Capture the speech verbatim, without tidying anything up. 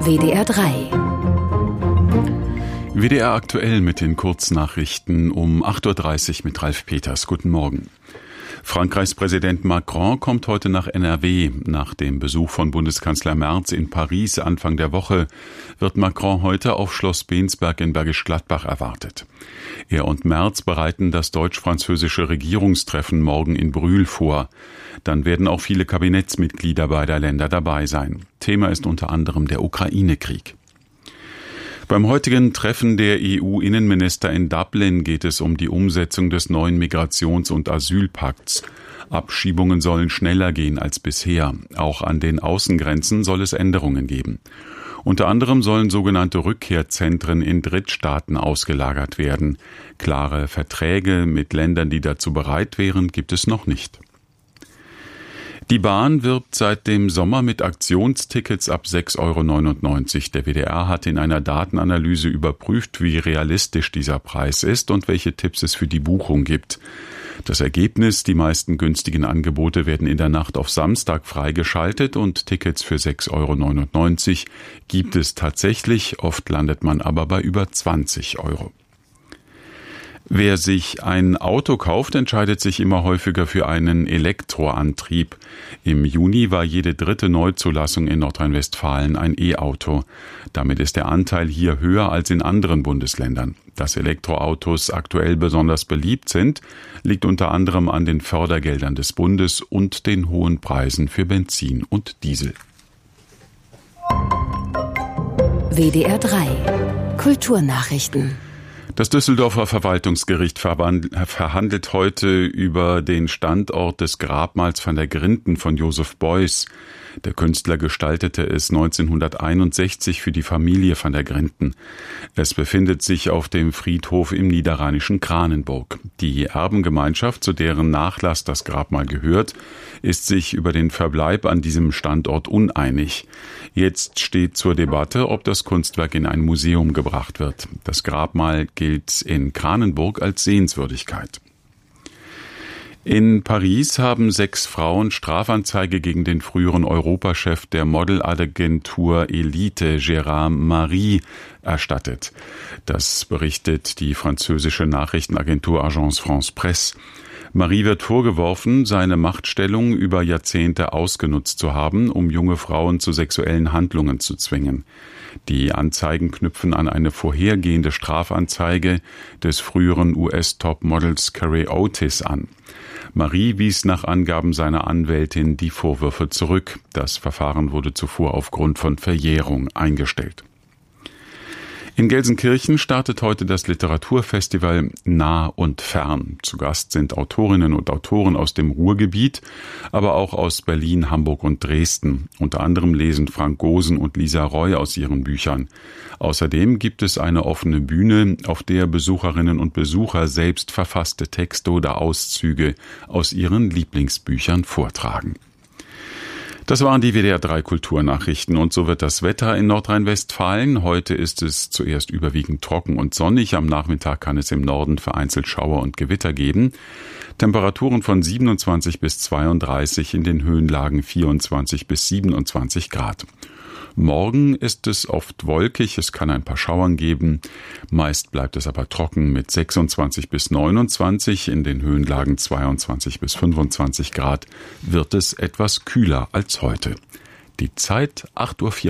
W D R drei. W D R aktuell mit den Kurznachrichten um acht Uhr dreißig mit Ralf Peters. Guten Morgen. Frankreichs Präsident Macron kommt heute nach N R W. Nach dem Besuch von Bundeskanzler Merz in Paris Anfang der Woche wird Macron heute auf Schloss Bensberg in Bergisch Gladbach erwartet. Er und Merz bereiten das deutsch-französische Regierungstreffen morgen in Brühl vor. Dann werden auch viele Kabinettsmitglieder beider Länder dabei sein. Thema ist unter anderem der Ukraine-Krieg. Beim heutigen Treffen der E U-Innenminister in Dublin geht es um die Umsetzung des neuen Migrations- und Asylpakts. Abschiebungen sollen schneller gehen als bisher. Auch an den Außengrenzen soll es Änderungen geben. Unter anderem sollen sogenannte Rückkehrzentren in Drittstaaten ausgelagert werden. Klare Verträge mit Ländern, die dazu bereit wären, gibt es noch nicht. Die Bahn wirbt seit dem Sommer mit Aktionstickets ab sechs Euro neunundneunzig. Der W D R hat in einer Datenanalyse überprüft, wie realistisch dieser Preis ist und welche Tipps es für die Buchung gibt. Das Ergebnis: Die meisten günstigen Angebote werden in der Nacht auf Samstag freigeschaltet und Tickets für sechs Euro neunundneunzig gibt es tatsächlich. Oft landet man aber bei über zwanzig Euro. Wer sich ein Auto kauft, entscheidet sich immer häufiger für einen Elektroantrieb. Im Juni war jede dritte Neuzulassung in Nordrhein-Westfalen ein E-Auto. Damit ist der Anteil hier höher als in anderen Bundesländern. Dass Elektroautos aktuell besonders beliebt sind, liegt unter anderem an den Fördergeldern des Bundes und den hohen Preisen für Benzin und Diesel. W D R drei. Kulturnachrichten. Das Düsseldorfer Verwaltungsgericht verhandelt heute über den Standort des Grabmals van der Grinden von Joseph Beuys. Der Künstler gestaltete es neunzehnhunderteinundsechzig für die Familie van der Grinden. Es befindet sich auf dem Friedhof im niederrheinischen Kranenburg. Die Erbengemeinschaft, zu deren Nachlass das Grabmal gehört, ist sich über den Verbleib an diesem Standort uneinig. Jetzt steht zur Debatte, ob das Kunstwerk in ein Museum gebracht wird. Das Grabmal gilt in Kranenburg als Sehenswürdigkeit. In Paris haben sechs Frauen Strafanzeige gegen den früheren Europachef der Modelagentur Elite, Gérard Marie, erstattet. Das berichtet die französische Nachrichtenagentur Agence France Presse. Marie wird vorgeworfen, seine Machtstellung über Jahrzehnte ausgenutzt zu haben, um junge Frauen zu sexuellen Handlungen zu zwingen. Die Anzeigen knüpfen an eine vorhergehende Strafanzeige des früheren U S-Topmodels Carrie Otis an. Marie wies nach Angaben seiner Anwältin die Vorwürfe zurück. Das Verfahren wurde zuvor aufgrund von Verjährung eingestellt. In Gelsenkirchen startet heute das Literaturfestival Nah und Fern. Zu Gast sind Autorinnen und Autoren aus dem Ruhrgebiet, aber auch aus Berlin, Hamburg und Dresden. Unter anderem lesen Frank Gosen und Lisa Roy aus ihren Büchern. Außerdem gibt es eine offene Bühne, auf der Besucherinnen und Besucher selbst verfasste Texte oder Auszüge aus ihren Lieblingsbüchern vortragen. Das waren die W D R drei Kulturnachrichten und so wird das Wetter in Nordrhein-Westfalen. Heute ist es zuerst überwiegend trocken und sonnig. Am Nachmittag kann es im Norden vereinzelt Schauer und Gewitter geben. Temperaturen von siebenundzwanzig bis zweiunddreißig, in den Höhenlagen vierundzwanzig bis siebenundzwanzig Grad. Morgen ist es oft wolkig, es kann ein paar Schauern geben. Meist bleibt es aber trocken mit sechsundzwanzig bis neunundzwanzig, in den Höhenlagen zweiundzwanzig bis fünfundzwanzig Grad wird es etwas kühler als heute. Die Zeit acht Uhr vierundzwanzig.